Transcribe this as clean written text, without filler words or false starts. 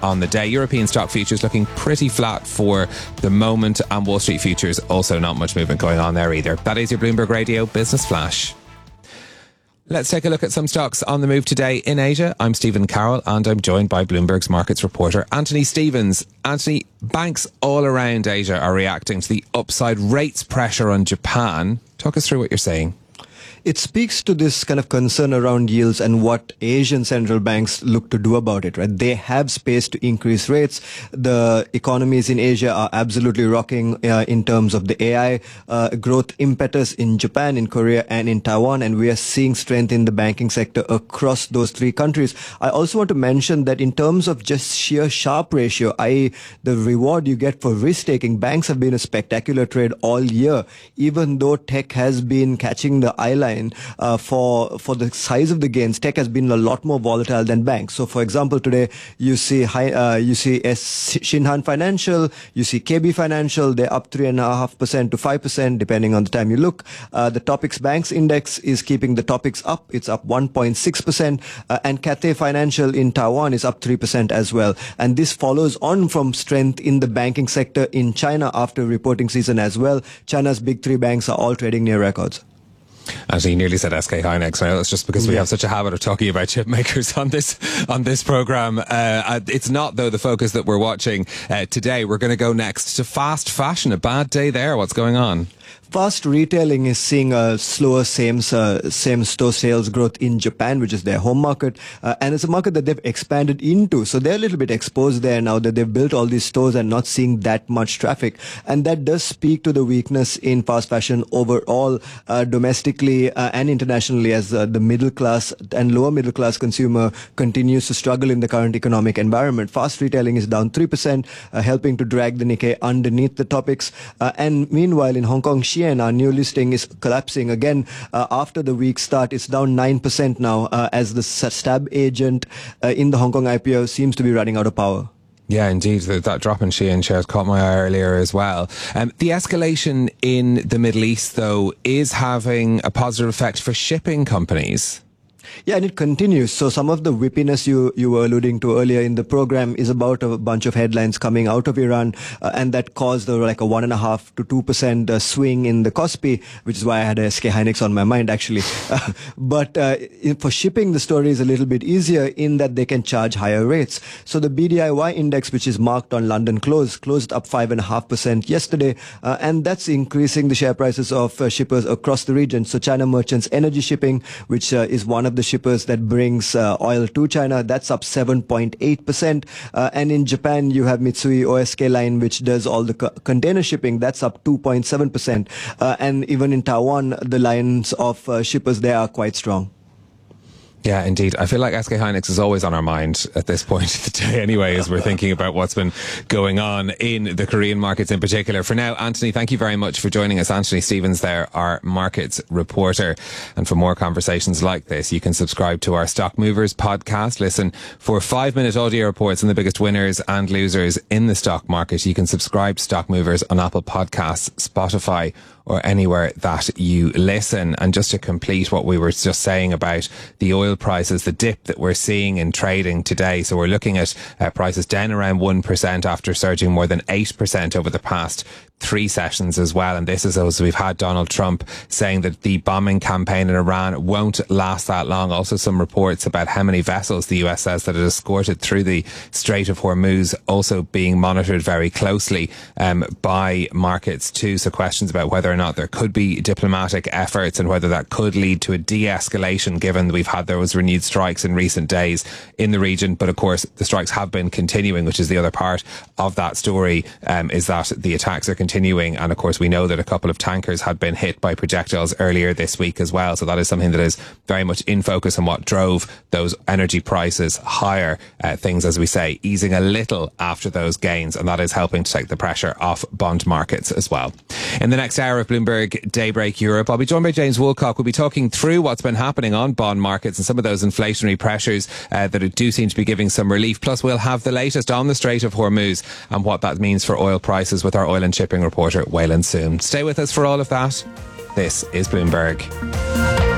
on the day. European stock futures looking pretty flat for the moment, and Wall Street futures also not much movement going on there either. That is your Bloomberg Radio Business Flash. Let's take a look at some stocks on the move today in Asia. I'm Stephen Carroll and I'm joined by Bloomberg's markets reporter Anthony Stevens. Anthony, banks all around Asia are reacting to the upside rates pressure on Japan. Talk us through what you're saying. It speaks to this kind of concern around yields and what Asian central banks look to do about it, right? They have space to increase rates. The economies in Asia are absolutely rocking in terms of the AI growth impetus in Japan, in Korea, and in Taiwan. And we are seeing strength in the banking sector across those three countries. I also want to mention that in terms of just sheer Sharpe ratio, i.e. the reward you get for risk taking, banks have been a spectacular trade all year, even though tech has been catching the eye line. For the size of the gains, tech has been a lot more volatile than banks. So, for example, today you see Shinhan Financial, you see KB Financial. They're up 3.5% to 5%, depending on the time you look. The Topix Banks Index is keeping the Topix up. It's up 1.6%, and Cathay Financial in Taiwan is up 3% as well. And this follows on from strength in the banking sector in China after reporting season as well. China's big three banks are all trading near records. Actually, you nearly said SK Hynix. I know it's just because we have such a habit of talking about chip makers on this program. It's not, though, the focus that we're watching today. We're going to go next to fast fashion. A bad day there. What's going on? Fast retailing is seeing a slower same-store sales growth in Japan, which is their home market. And it's a market that they've expanded into. So they're a little bit exposed there now that they've built all these stores and not seeing that much traffic. And that does speak to the weakness in fast fashion overall, domestically and internationally, as the middle class and lower middle class consumer continues to struggle in the current economic environment. Fast retailing is down 3%, helping to drag the Nikkei underneath the topics. And meanwhile, in Hong Kong, Shein, our new listing, is collapsing again after the weak start. It's down 9% now as the stab agent in the Hong Kong IPO seems to be running out of power. Yeah, indeed. That drop in Shein shares caught my eye earlier as well. The escalation in the Middle East, though, is having a positive effect for shipping companies. Yeah, and it continues. So some of the whippiness you were alluding to earlier in the program is about a bunch of headlines coming out of Iran, and that caused like a 1.5% to 2% swing in the Kospi, which is why I had a SK Hynix on my mind, actually. But for shipping, the story is a little bit easier in that they can charge higher rates. So the BDIY index, which is marked on London close, closed up 5.5% yesterday, and that's increasing the share prices of shippers across the region. So China Merchants Energy Shipping, which is one of the shippers that brings oil to China, that's up 7.8%. And in Japan, you have Mitsui OSK Line, which does all the container shipping. That's up 2.7%. And even in Taiwan, the lines of shippers there are quite strong. Yeah, indeed. I feel like SK Hynix is always on our mind at this point of the day anyway, as we're thinking about what's been going on in the Korean markets in particular. For now, Anthony, thank you very much for joining us. Anthony Stevens there, our markets reporter. And for more conversations like this, you can subscribe to our Stock Movers podcast. Listen for 5-minute audio reports on the biggest winners and losers in the stock market. You can subscribe to Stock Movers on Apple Podcasts, Spotify, or anywhere that you listen. And just to complete what we were just saying about the oil prices, the dip that we're seeing in trading today. So we're looking at prices down around 1% after surging more than 8% over the past 3 sessions as well. And this is as we've had Donald Trump saying that the bombing campaign in Iran won't last that long. Also some reports about how many vessels the US says that it escorted through the Strait of Hormuz also being monitored very closely by markets too. So questions about whether or not there could be diplomatic efforts and whether that could lead to a de-escalation, given that we've had those renewed strikes in recent days in the region. But of course the strikes have been continuing, which is the other part of that story, is that the attacks are continuing. And of course we know that a couple of tankers had been hit by projectiles earlier this week as well. So that is something that is very much in focus and what drove those energy prices higher. Things, as we say, easing a little after those gains, and that is helping to take the pressure off bond markets as well. In the next hour of Bloomberg Daybreak Europe, I'll be joined by James Woolcock. We'll be talking through what's been happening on bond markets and some of those inflationary pressures that do seem to be giving some relief. Plus we'll have the latest on the Strait of Hormuz and what that means for oil prices with our oil and shipping reporter Waylon Soon. Stay with us for all of that. This is Bloomberg.